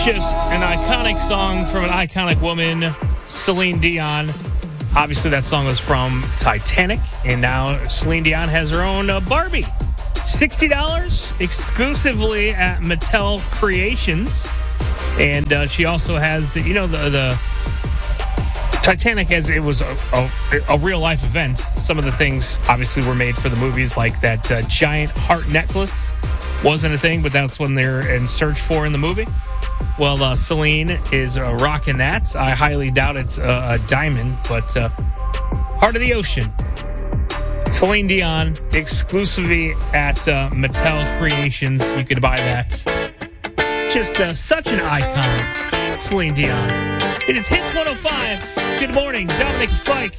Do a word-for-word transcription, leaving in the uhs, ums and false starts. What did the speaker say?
Just an iconic song from an iconic woman, Celine Dion. Obviously, that song was from Titanic, and now Celine Dion has her own uh, Barbie. sixty dollars exclusively at Mattel Creations. And uh, she also has the, you know, the, the Titanic, as it was a, a, a real-life event. Some of the things, obviously, were made for the movies, like that uh, giant heart necklace wasn't a thing, but that's what they're in search for in the movie. Well, uh, Celine is uh, rocking that. I highly doubt it's uh, a diamond, but uh, Heart of the Ocean. Celine Dion, exclusively at uh, Mattel Creations. You could buy that. Just uh, such an icon, Celine Dion. It is Hits one oh five. Good morning, Dominic Fike.